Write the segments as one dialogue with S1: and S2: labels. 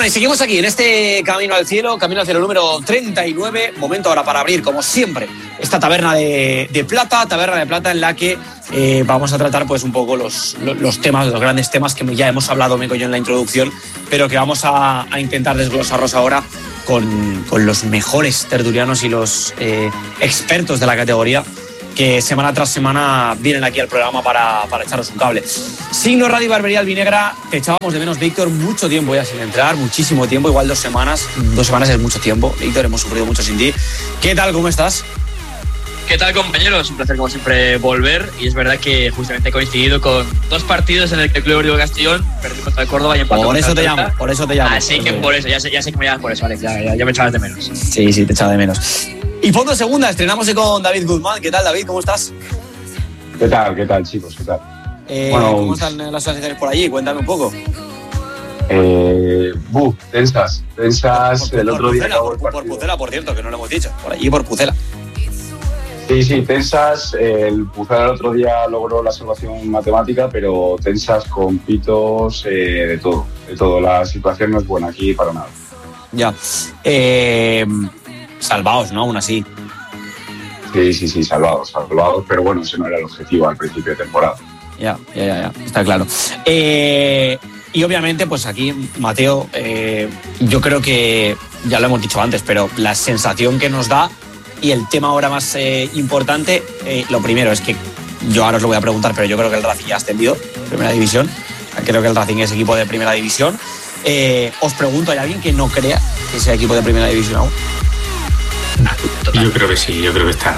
S1: Bueno, y seguimos aquí en este Camino al Cielo número 39. Momento ahora para abrir, como siempre, esta taberna de plata en la que vamos a tratar pues un poco los temas, los grandes temas que ya hemos hablado, Meco y yo, en la introducción, pero que vamos a intentar desglosarlos ahora con los mejores tertulianos y los expertos de la categoría, que semana tras semana vienen aquí al programa para echaros un cable. Signo Radio y Barbería Albinegra, te echábamos de menos, Víctor, mucho tiempo ya sin entrar, muchísimo tiempo, igual 2 semanas. 2 semanas es mucho tiempo, Víctor, hemos sufrido mucho sin ti. ¿Qué tal, cómo estás?
S2: ¿Qué tal, compañeros? Un placer, como siempre, volver. Y es verdad que justamente he coincidido con 2 partidos en el que el Club Deportivo Castellón perdió contra el Córdoba y empató.
S1: Por eso te llamo.
S2: Así que por eso, ya sé que me llamas por eso, Alex. Ya me echabas de menos.
S1: Sí, te echaba de menos. Y fondo segunda, estrenamos con David Guzmán. ¿Qué tal, David? ¿Cómo estás?
S3: ¿Qué tal, chicos? ¿Qué tal?
S1: ¿Cómo están las sensaciones por allí? Cuéntame un poco.
S3: Tensas. El otro día
S1: por Pucela, por cierto, que no lo hemos dicho. Por allí, por Pucela.
S3: Sí, tensas. El Pucela el otro día logró la salvación matemática, pero tensas con pitos, de todo. La situación no es buena aquí para nada.
S1: Ya. Salvados, ¿no? Aún así.
S3: Sí, salvados. Pero bueno, ese no era el objetivo al principio de temporada.
S1: Ya. Está claro. Y obviamente, pues aquí, Mateo, yo creo que ya lo hemos dicho antes, pero la sensación que nos da y el tema ahora más importante, lo primero es que yo ahora os lo voy a preguntar, pero yo creo que el Racing ya ha ascendido a Primera División. Creo que el Racing es equipo de Primera División. Os pregunto, ¿hay alguien que no crea que sea equipo de Primera División aún?
S4: Yo creo que sí, yo creo que está.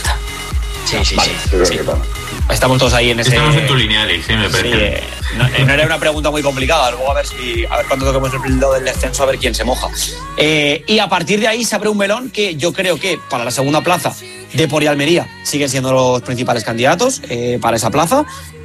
S2: Sí.
S1: Vale,
S3: sí.
S1: Estamos todos ahí en ese...
S4: Estamos en tu línea, Alex, me parece.
S1: Sí, no era una pregunta muy complicada. Luego a ver cuando toquemos el lado del descenso, a ver quién se moja. Y a partir de ahí se abre un melón que yo creo que para la segunda plaza, Depor y Almería siguen siendo los principales candidatos para esa plaza.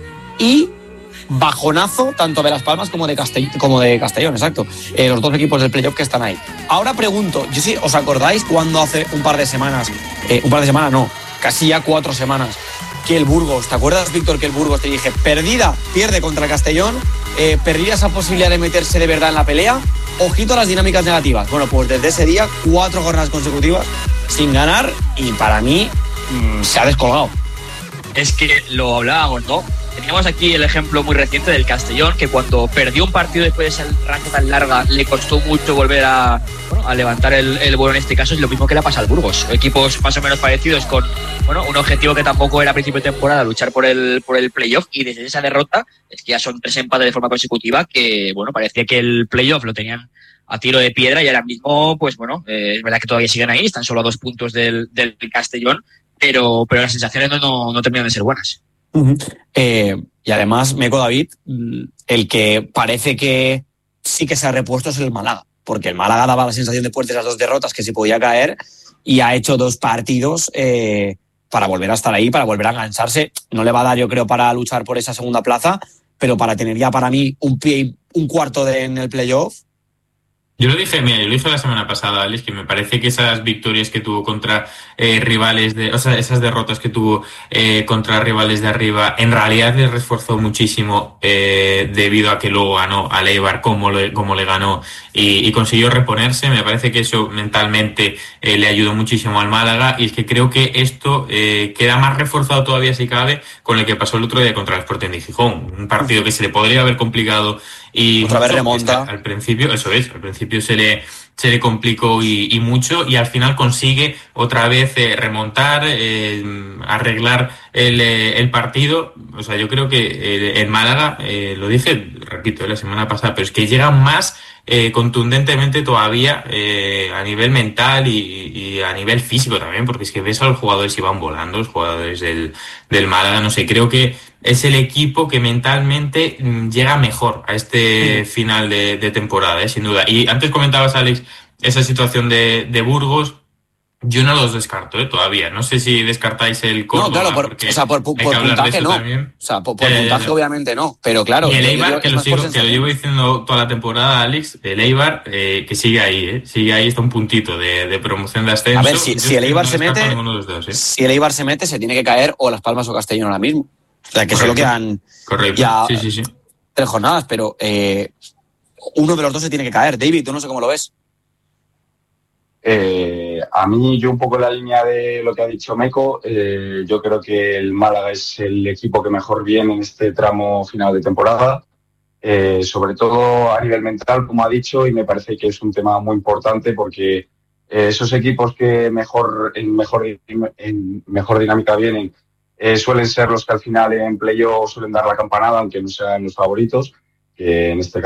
S1: Y bajonazo tanto de Las Palmas como de Castellón, exacto. Los 2 equipos del playoff que están ahí. Ahora pregunto, yo sí, ¿os acordáis cuando hace un par de semanas no, casi ya 4 semanas, que el Burgos, ¿te acuerdas, Víctor, que el Burgos te dije, pierde contra el Castellón, perdía esa posibilidad de meterse de verdad en la pelea? Ojito a las dinámicas negativas. Bueno, pues desde ese día 4 jornadas consecutivas sin ganar y para mí se ha descolgado.
S2: Es que lo hablábamos, ¿no? Teníamos aquí el ejemplo muy reciente del Castellón, que cuando perdió un partido después de esa racha tan larga le costó mucho volver a levantar el vuelo. En este caso es lo mismo que le pasa al Burgos. Equipos más o menos parecidos con un objetivo que tampoco era a principio de temporada, luchar por el playoff, y desde esa derrota es que ya son 3 empates de forma consecutiva que, parecía que el playoff lo tenían a tiro de piedra y ahora mismo, es verdad que todavía siguen ahí, están solo a 2 puntos del Castellón, pero las sensaciones no terminan de ser buenas.
S1: Uh-huh. Y además, Meco, David, el que parece que sí que se ha repuesto es el Málaga, porque el Málaga daba la sensación después de esas 2 derrotas que se podía caer y ha hecho 2 partidos para volver a estar ahí, para volver a engancharse. No le va a dar, yo creo, para luchar por esa segunda plaza, pero para tener ya para mí un pie y un cuarto en el playoff.
S4: Yo lo dije la semana pasada, Alex, que me parece que esas victorias que tuvo contra rivales esas derrotas que tuvo contra rivales de arriba, en realidad les reforzó muchísimo debido a que luego ganó al Eibar como le ganó y consiguió reponerse. Me parece que eso mentalmente le ayudó muchísimo al Málaga, y es que creo que esto queda más reforzado todavía, si cabe, con el que pasó el otro día contra el Sporting de Gijón, un partido que se le podría haber complicado y
S1: otra vez remonta.
S4: Al principio se le complicó y mucho, y al final consigue otra vez remontar, arreglar el partido. O sea, yo creo que el Málaga, lo dije, repito, la semana pasada, pero es que llega más contundentemente todavía a nivel mental y a nivel físico también, porque es que ves a los jugadores y van volando, los jugadores del Málaga, no sé, creo que es el equipo que mentalmente llega mejor a este final de temporada, sin duda. Y antes comentabas, Alex, esa situación de Burgos. Yo no los descarto todavía. No sé si descartáis el Córdoba.
S1: No, claro, por puntaje no. También. O sea, por puntaje obviamente no. Pero claro.
S4: Y el Eibar, que lo llevo diciendo toda la temporada, Alex, el Eibar, que sigue ahí, está un puntito de promoción de ascenso.
S1: A ver, si el Eibar se mete, si el Eibar se mete, se tiene que caer o Las Palmas o Castellón ahora mismo. O sea, que solo quedan
S4: correcto.
S1: Ya
S4: sí.
S1: 3 jornadas, pero uno de los dos se tiene que caer. David, tú no sé cómo lo ves.
S3: A mí, yo un poco en la línea de lo que ha dicho Meco, yo creo que el Málaga es el equipo que mejor viene en este tramo final de temporada, sobre todo a nivel mental, como ha dicho, y me parece que es un tema muy importante porque esos equipos que en mejor dinámica vienen suelen ser los que al final en playoff suelen dar la campanada, aunque no sean los favoritos, que en este